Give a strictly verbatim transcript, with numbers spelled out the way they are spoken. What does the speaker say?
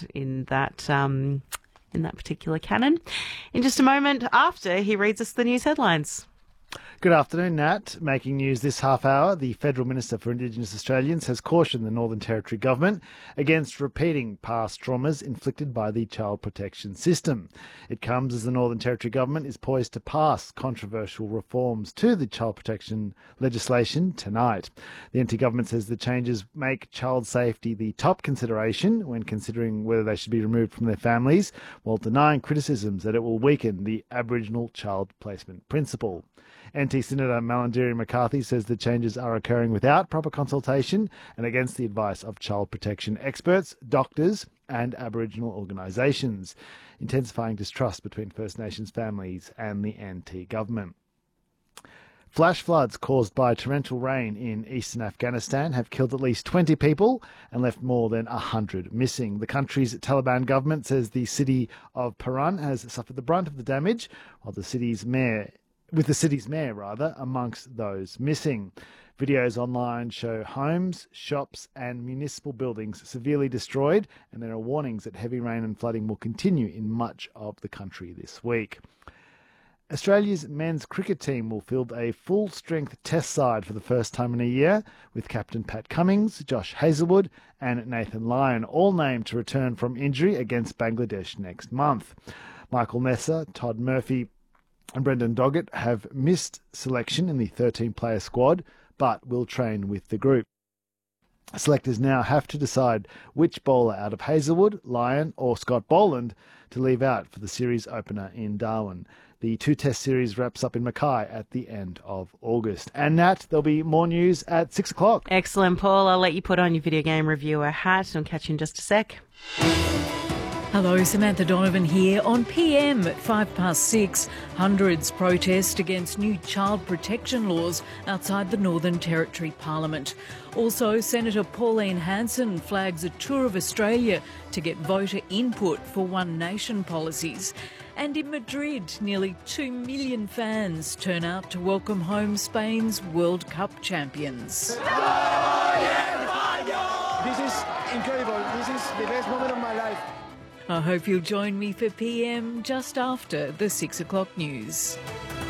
right in that um, in that particular canon. In just a moment after he reads us the news headlines. Good afternoon, Nat. Making news this half hour, the Federal Minister for Indigenous Australians has cautioned the Northern Territory Government against repeating past traumas inflicted by the Child Protection System. It comes as the Northern Territory Government is poised to pass controversial reforms to the child protection legislation tonight. The N T government says the changes make child safety the top consideration when considering whether they should be removed from their families, while denying criticisms that it will weaken the Aboriginal child placement principle. N T Senator Malarndirri McCarthy says the changes are occurring without proper consultation and against the advice of child protection experts, doctors and Aboriginal organisations, intensifying distrust between First Nations families and the N T government. Flash floods caused by torrential rain in eastern Afghanistan have killed at least twenty people and left more than one hundred missing. The country's Taliban government says the city of Paran has suffered the brunt of the damage, while the city's mayor with the city's mayor, rather, amongst those missing. Videos online show homes, shops and municipal buildings severely destroyed, and there are warnings that heavy rain and flooding will continue in much of the country this week. Australia's men's cricket team will field a full-strength test side for the first time in a year, with captain Pat Cummins, Josh Hazlewood and Nathan Lyon all named to return from injury against Bangladesh next month. Michael Nessa, Todd Murphy and Brendan Doggett have missed selection in the thirteen-player squad, but will train with the group. Selectors now have to decide which bowler out of Hazlewood, Lyon or Scott Boland to leave out for the series opener in Darwin. The two-test series wraps up in Mackay at the end of August. And Nat, there'll be more news at six o'clock. Excellent, Paul. I'll let you put on your video game reviewer hat and I'll catch you in just a sec. Hello, Samantha Donovan here. On P M at five past six, hundreds protest against new child protection laws outside the Northern Territory Parliament. Also, Senator Pauline Hanson flags a tour of Australia to get voter input for One Nation policies. And in Madrid, nearly two million fans turn out to welcome home Spain's World Cup champions. This is incredible. This is the best moment of my life. I hope you'll join me for P M just after the six o'clock news.